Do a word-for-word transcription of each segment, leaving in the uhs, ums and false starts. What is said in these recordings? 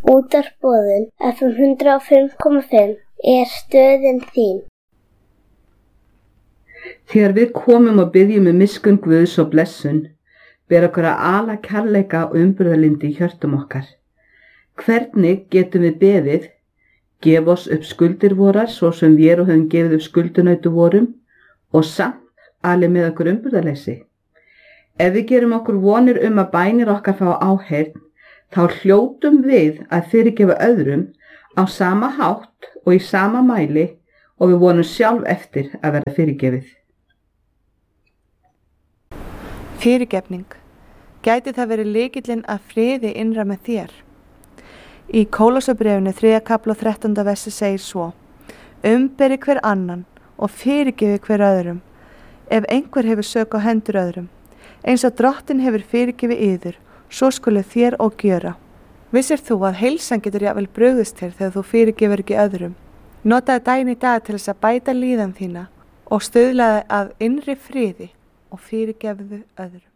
Útvarpsboðun F M hundrað og fimm komma fimm er stöðin þín. Þegar við komum og biðjum um miskunn Guðs og blessun, ber okkur að ala kærleika og umburðarlyndi í hjörtum okkar. Hvernig getum við beðið, gef oss upp skuldir vorar svo sem við og höfum gefið upp skuldunautu vorum og samt ali með okkur umburðarleysi? Ef við gerum okkur vonir um að bænir okkar fá áheyrn, þá hljótum við að fyrirgefa öðrum á sama hátt og í sama mæli og við vonum sjálf eftir að verða fyrirgefið. Fyrirgefning. Gæti það verið lykillinn að friði innra með þér? Í Kólosabréfinu þriðja kafla og þrettánda versi segir svo: Umberi hver annan og fyrirgefi hver öðrum, ef einhver hefur sök á hendur öðrum, eins og Drottinn hefur fyrirgefið yður, svo skulu þér og gjöra. Vissir þú að heilsan getur jafnvel brugðist þér þegar þú fyrirgefur ekki öðrum? Notaðu daginn í dag til þess að bæta líðan þína og stuðlaðu að innri friði og fyrirgefðu öðrum.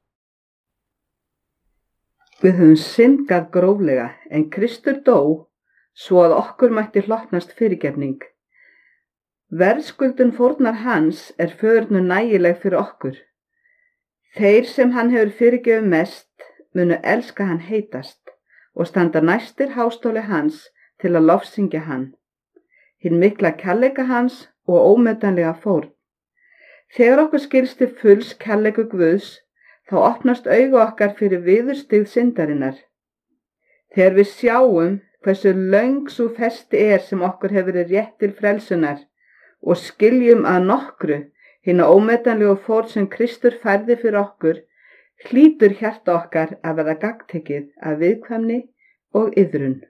Við höfum syndgað gróflega, en Kristur dó svo að okkur mætti hlotnast fyrirgefning. Verðskuldun fórnar hans er föðurnu nægileg fyrir okkur. Þeir sem hann hefur fyrirgefið mest munu elska hann heitast og standa næstir hástóli hans til að lofsyngja hann. Hinn mikla kærleika hans og ómetanlega fórn. Þegar okkur skilst til fulls kærleiku Guðs, þá opnast augu okkar fyrir viðurstigð syndarinnar. Þegar við sjáum hversu löng sú festi er sem okkur hefur verið rétt til frelsunar og skiljum að nokkru hina ómetanlegu fórn sem Kristur færði fyrir okkur, hlýtur hjarta okkar að verða gagntekið af viðkvæmni og iðrun.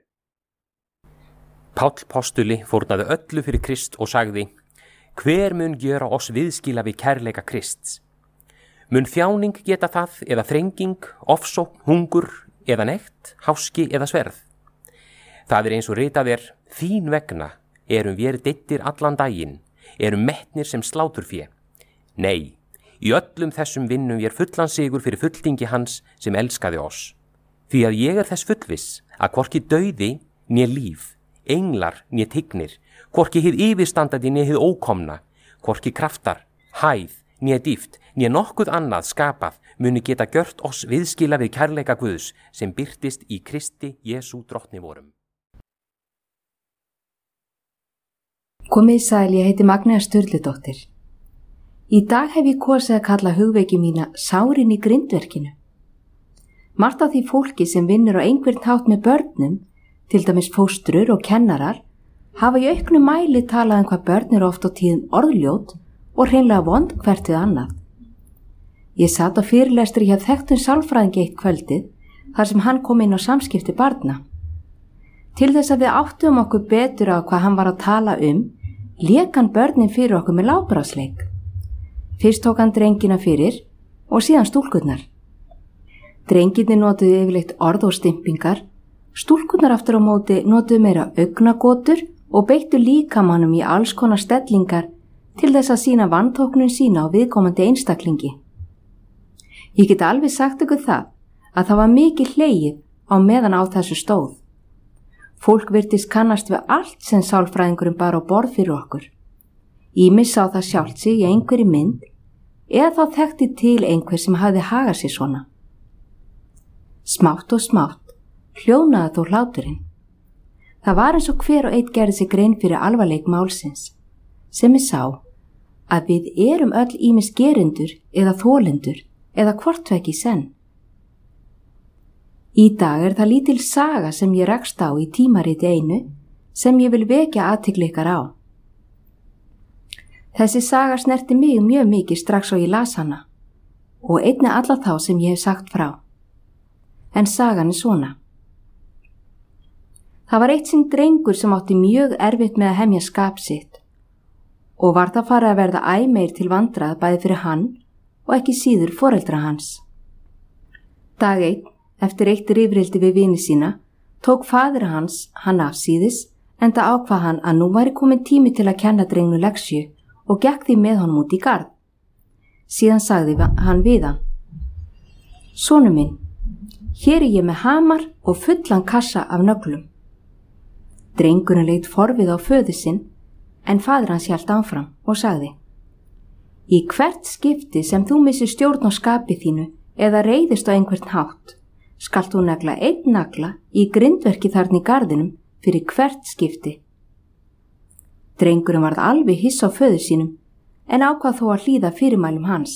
Páll postuli fórnaði öllu fyrir Krist og sagði: Hver mun gjöra oss viðskila við kærleika Krists? Mun þjáning geta það, eða þrenging, ofsókn, hungur, eða nekt, háski eða sverð? Það er eins og ritað er: Þín vegna erum við deyddir allan daginn, erum metnir sem sláturfé. Nei, í öllum þessum vinnum við fullan sigur fyrir fulltingi hans sem elskaði oss. Því að ég er þess fullviss að hvorki dauði né líf, englar né tignir, hvorki hið yfirstandandi né hið ókomna, hvorki kraftar, hæð, né dýft, né nokkuð annað skapað muni geta gjört oss viðskila við kærleika Guðs sem birtist í Kristi Jesú drottni vorum. Komið sæl, ég heiti Magnea Sturludóttir. Í dag hef ég kosið að kalla hugveiki mína sárin í grindverkinu. Margt af því fólki sem vinnur á einhvern hátt með börnum, til dæmis fóstrur og kennarar, hafa í auknu mæli talað um hvað börn eru oft á tíðum orðljót og hreinlega vond hvert við annað. Ég sat á fyrirlestri hjá þekktum sálfræðingi eitt kvöldið þar sem hann kom inn á samskipti barna. Til þess að við áttum okkur betur á hvað hann var að tala um, lék hann börnin fyrir okkur með lágbrásleik. Fyrst tók hann drengina fyrir og síðan stúlkurnar. Drengirnir notuðu yfirleitt orð og stimpingar, stúlkurnar aftur á móti notuðu meira augnagotur og beittu líkamannum í alls konar stellingar til þess að sína vantóknun sína á viðkomandi einstaklingi. Ég get alveg sagt ykkur það að það var mikið hlegið á meðan á þessu stóð. Fólk virtist kannast við allt sem sálfræðingurinn bar á borð fyrir okkur. Ýmis sá það sjálft sig í einhverri mynd eða þá þekkti til einhver sem hafði hagað sér svona. Smátt og smátt hljónaði þó hláturinn. Það var eins og hver og einn gerði sig grein fyrir alvarleik málsins, sem ég sá að við erum öll ýmis gerendur eða þolendur eða hvortvekki senn. Í dag er það lítil saga sem ég rekst á í tímariti einu sem ég vil vekja athygli ykkar á. Þessi saga snerti mig mjög mikið strax og ég las hana og einnig alla þá sem ég hef sagt frá. En sagan er svona. Það var eitt sinn drengur sem átti mjög erfitt með að hemja skap sitt og var það farið að verða æ meir til vandrað bæði fyrir hann og ekki síður foreldra hans. Dag einn, eftir eitt rifrildi við vini sína, tók faðir hans hann afsíðis enda ákvað hann að nú væri komin tími til að kenna drengnu leksju og gekk því með honum út í garð. Síðan sagði hann við hann: Sonur minn, Hér er ég með hamar og fullan kassa af nöglum. Drengurinn leit forvið á föður sinn, en faðir hans hélt áfram og sagði: Í hvert skipti sem þú missir stjórn á skapi þínu eða reiðist á einhvern hátt, skalt þú negla einn nagla í grindverki þarna í garðinum fyrir hvert skipti. Drengurinn varð alveg hiss á föður sínum, en ákvað þó að hlýða fyrirmælum hans.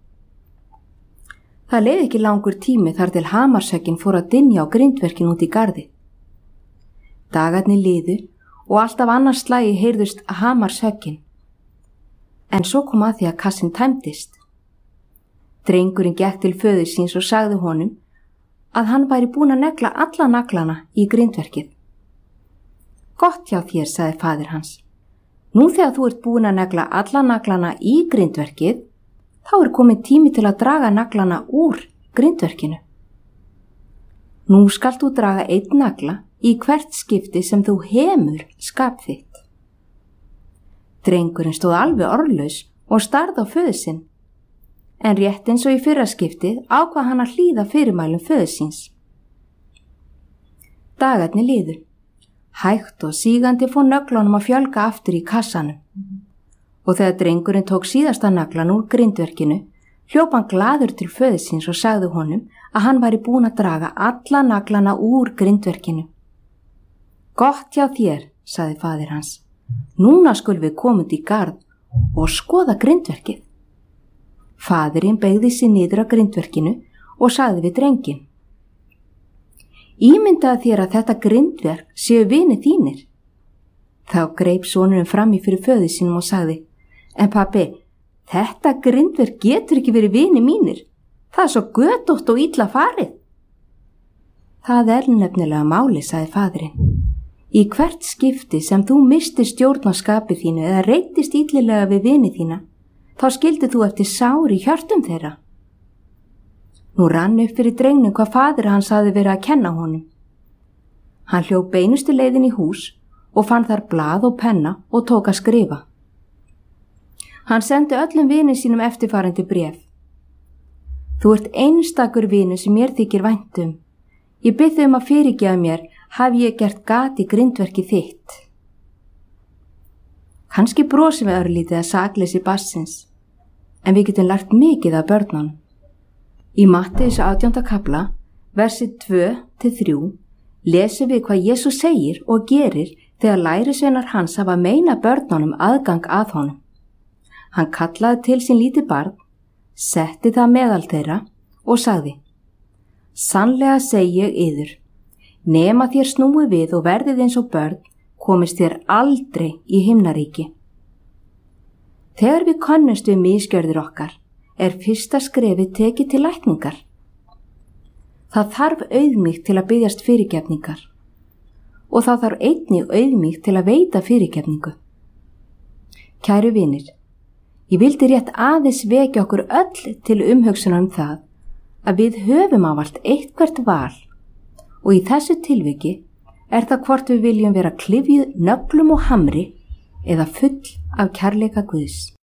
Það leið ekki langur tími þar til hamarshöggin fór að dynja á grindverkin út í garði. Dagarnir liðu og alltaf annars slagi heyrðust hamarshöggin. En svo kom að því að kassin tæmdist. Drengurinn gekk til föður síns og sagði honum að hann væri búin að negla alla naglana í grindverkið. Gott hjá þér, sagði faðir hans. Nú þegar þú ert búin að negla alla naglana í grindverkið, þá er komin tími til að draga naglana úr grindverkinu. Nú skalt þú draga einn nagla í hvert skipti sem þú hemur skap þitt. Drengurinn stóð alveg orðlaus og starði á föður sinn, en rétt eins og í fyrra skiptið ákvað hann að hlýða fyrirmælum föður síns. Dagarnir liðu. Hægt og sígandi fór nöglunum að fjölga aftur í kassanum. Og þegar drengurinn tók síðasta naglan úr grindverkinu, hljóp hann glaður til föður síns og sagði honum að hann væri búin að draga alla naglana úr grindverkinu. Gott hjá þér, sagði faðir hans. Núna skulum við komast í garð og skoða grindverkið. Faðirinn beygði sig niður á grindverkinu og sagði við drenginn: Ímyndaðu þér að þetta grindverk séu vinir þínir. Þá greip sonurinn fram í fyrir föður sínum og sagði: En pabbi, þetta grindverk getur ekki verið vinir mínir. Það er svo götótt og illa farið. Það er nefnilega máli, sagði faðirinn. Í hvert skipti sem þú mistir stjórn á skapi þínu eða reittist illilega við vini þína, þá skildi þú eftir sár í hjörtum þeirra. Nú rann upp fyrir drengnum hvað faðir hans hafði verið að kenna honum. Hann hljóp beinustu leiðin í hús og fann þar blað og penna og tók að skrifa. Hann sendi öllum vinum sínum eftirfarandi bréf. Þú ert einstakur vinur sem mér þykir vænt um. Ég bið þig um að fyrirgefa mér hafi ég gert gat í grindverki þitt. Kannski brosum við örlítið að sakleysi barnsins, en við getum lært mikið af börnunum. Í Matteus átjánda kafla, versi tvö til þrjú, lesum við hvað Jesús segir og gerir þegar lærisveinar hans hafa meina börnunum aðgang að honum. Hann kallaði til sín lítið barn, setti það meðal þeirra og sagði: Sannlega segi ég yður, nema þér snúi við og verðið eins og börn, komist þér aldrei í himnaríki. Þegar við könnumst við misgjörðir okkar, er fyrsta skrefið tekið til lækningar. Það þarf auðmýkt til að biðjast fyrirgefningar og það þarf einnig auðmýkt til að veita fyrirgefningu. Kæru vinir, ég vildi rétt aðeins vekja okkur öll til umhugsunar um það að við höfum ávallt eitthvert val og í þessu tilviki er það hvort við viljum vera klyfjuð nöglum og hamri eða full af kærleika Guðs.